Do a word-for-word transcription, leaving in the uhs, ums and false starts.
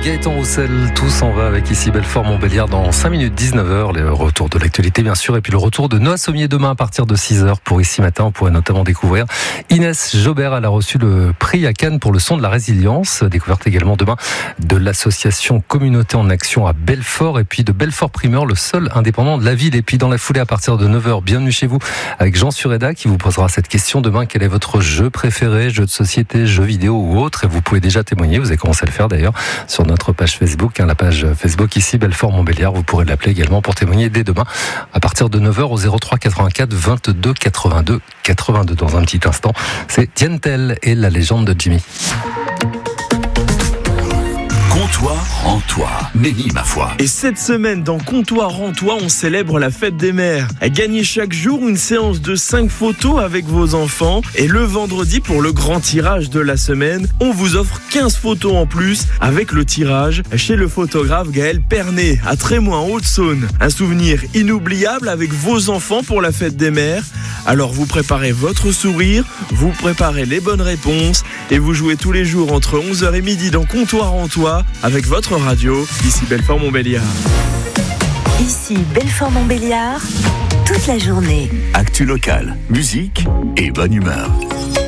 Gaëtan Roussel, tout s'en va avec ici Belfort-Montbéliard dans cinq minutes, dix-neuf heures, le retour de l'actualité bien sûr, et puis le retour de Noah Sommier demain à partir de six heures pour Ici Matin. On pourrait notamment découvrir Inès Jobert, elle a reçu le prix à Cannes pour le son de la résilience, découverte également demain de l'association Communauté en Action à Belfort, et puis de Belfort Primeur, le seul indépendant de la ville. Et puis dans la foulée à partir de neuf heures, bienvenue chez vous avec Jean Sureda qui vous posera cette question demain: quel est votre jeu préféré, jeu de société, jeu vidéo ou autre? Et vous pouvez déjà témoigner, vous avez commencé à le faire d'ailleurs sur notre page Facebook, hein, la page Facebook ici Belfort-Montbéliard. Vous pourrez l'appeler également pour témoigner dès demain à partir de neuf heures au zéro trois quatre-vingt-quatre vingt-deux quatre-vingt-deux quatre-vingt-deux. Dans un petit instant, c'est Diane Tell et la légende de Jimmy. Comptoir en toi, Nelly ma foi. Et cette semaine, dans Comptoir en toi, on célèbre la fête des mères. Gagnez chaque jour une séance de cinq photos avec vos enfants. Et le vendredi, pour le grand tirage de la semaine, on vous offre quinze photos en plus avec le tirage chez le photographe Gaël Pernet à Trémois en Haute-Saône. Un souvenir inoubliable avec vos enfants pour la fête des mères. Alors vous préparez votre sourire, vous préparez les bonnes réponses et vous jouez tous les jours entre onze heures et midi dans Comptoir en toi avec votre radio, ici Belfort-Montbéliard. Ici Belfort-Montbéliard, toute la journée. Actu locale, musique et bonne humeur.